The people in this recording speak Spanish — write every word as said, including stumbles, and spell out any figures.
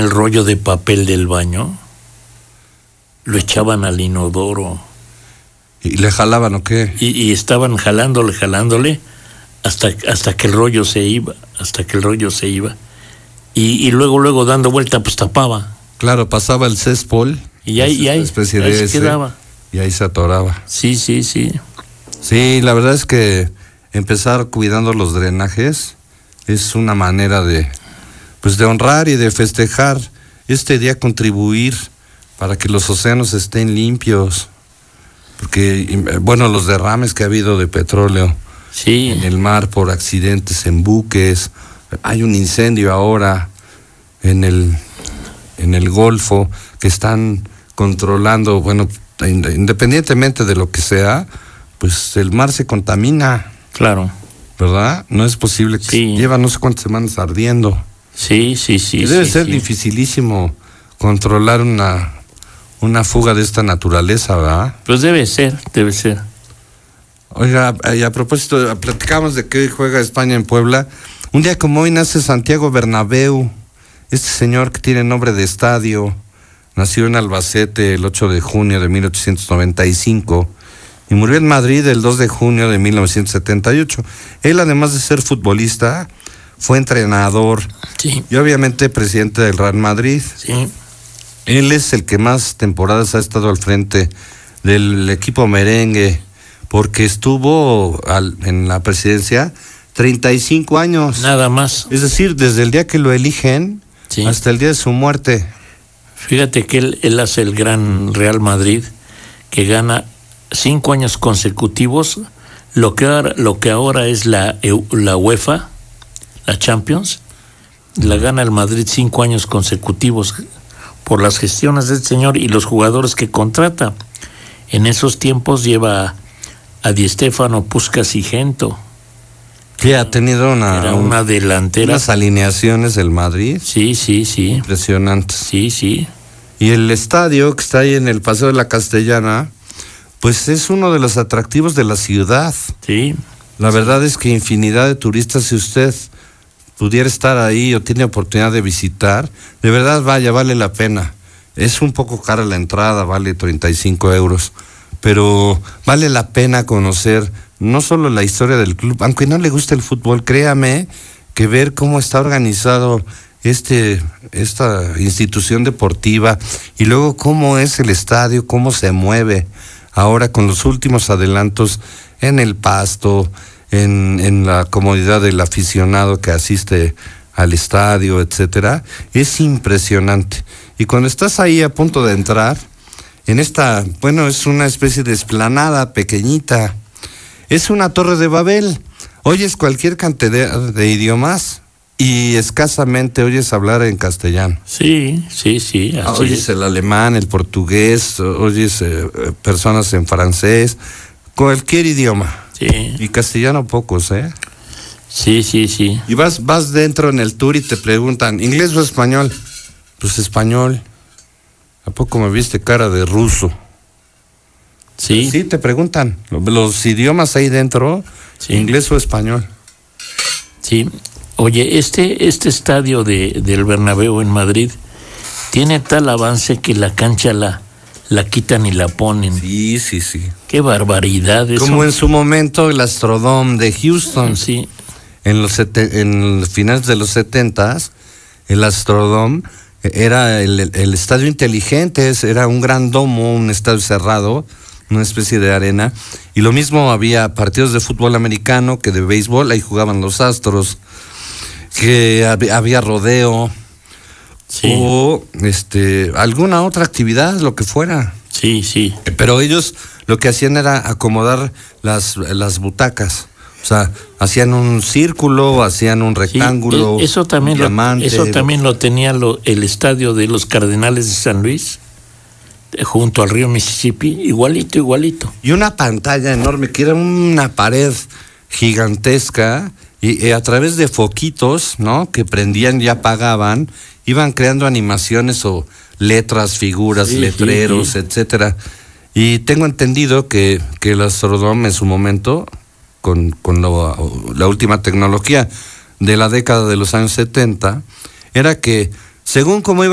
el rollo de papel del baño, lo echaban al inodoro. ¿Y le jalaban o qué? Y, y estaban jalándole, jalándole, hasta, hasta que el rollo se iba, hasta que el rollo se iba. Y, y luego, luego dando vuelta, pues tapaba. Claro, pasaba el céspol. Y ahí, y ahí, especie ahí de se ese, quedaba. Y ahí se atoraba. Sí, sí, sí. Sí, la verdad es que empezar cuidando los drenajes es una manera de, pues de honrar y de festejar este día, contribuir para que los océanos estén limpios. Porque, bueno, los derrames que ha habido de petróleo sí. en el mar por accidentes en buques, hay un incendio ahora en el, en el Golfo que están controlando, bueno, independientemente de lo que sea, pues el mar se contamina. Claro. ¿Verdad? No es posible que sí. lleva no sé cuántas semanas ardiendo. Sí, sí, sí. Y debe sí, ser sí. dificilísimo controlar una, una fuga de esta naturaleza, ¿verdad? Pues debe ser, debe ser. Oiga, y a propósito, platicamos de que hoy juega España en Puebla. Un día como hoy nace Santiago Bernabéu, este señor que tiene nombre de estadio. Nació en Albacete el ocho de junio de mil ochocientos noventa y cinco y murió en Madrid el dos de junio de mil novecientos setenta y ocho. Él, además de ser futbolista, fue entrenador sí. y obviamente presidente del Real Madrid. Sí. Él es el que más temporadas ha estado al frente del equipo merengue, porque estuvo al, en la presidencia treinta y cinco años. Nada más. Es decir, desde el día que lo eligen sí. hasta el día de su muerte. Fíjate que él, él hace el gran Real Madrid, que gana cinco años consecutivos, lo que ahora, lo que ahora es la, la UEFA, la Champions, la gana el Madrid cinco años consecutivos por las gestiones del señor y los jugadores que contrata. En esos tiempos lleva a Di Stéfano, Puskás y Gento. Que ha tenido una, Era una delantera. Unas alineaciones del Madrid. Sí, sí, sí. Impresionantes. Sí, sí. Y el estadio que está ahí en el Paseo de la Castellana, pues es uno de los atractivos de la ciudad. Sí. La verdad es que infinidad de turistas, si usted pudiera estar ahí o tiene oportunidad de visitar, de verdad vaya, vale la pena. Es un poco cara la entrada, vale treinta y cinco euros, pero vale la pena conocer no solo la historia del club, aunque no le guste el fútbol, créame que ver cómo está organizado este esta institución deportiva y luego cómo es el estadio, cómo se mueve ahora con los últimos adelantos en el pasto, en, en la comodidad del aficionado que asiste al estadio, etcétera, es impresionante. Y cuando estás ahí a punto de entrar, en esta, bueno, es una especie de explanada pequeñita, es una torre de Babel, oyes cualquier cantidad de idiomas y escasamente oyes hablar en castellano. Sí, sí, sí. Así oyes es. el alemán, el portugués, oyes eh, personas en francés, cualquier idioma. Sí. Y castellano pocos, ¿eh? Sí, sí, sí. Y vas, vas dentro en el tour y te preguntan, ¿inglés o español? Pues español. ¿A poco me viste cara de ruso? Sí. Sí, te preguntan. Los idiomas ahí dentro, sí. ¿Inglés o español? Sí. Oye, este, este estadio de, del Bernabéu en Madrid tiene tal avance que la cancha la, la quitan y la ponen. Sí, sí, sí. Qué barbaridad eso. Como en su momento el Astrodome de Houston. Sí. En los sete, en los finales de los setentas, el Astrodome era el, el estadio inteligente, era un gran domo, un estadio cerrado, una especie de arena, y lo mismo había partidos de fútbol americano que de béisbol, ahí jugaban los Astros, que había, había rodeo, sí. o este alguna otra actividad, lo que fuera. Sí, sí. Pero ellos lo que hacían era acomodar las, las butacas. O sea, hacían un círculo, hacían un rectángulo, sí, eso también un diamante. Lo, eso también lo tenía lo, el estadio de los Cardenales de San Luis, junto al río Mississippi, igualito, igualito. Y una pantalla enorme, que era una pared gigantesca, y, y a través de foquitos, ¿no?, que prendían y apagaban, iban creando animaciones o letras, figuras, sí, letreros, sí, sí. etcétera. Y tengo entendido que, que el Astrodome en su momento, con, con lo, la última tecnología de la década de los años setenta, era que según cómo iba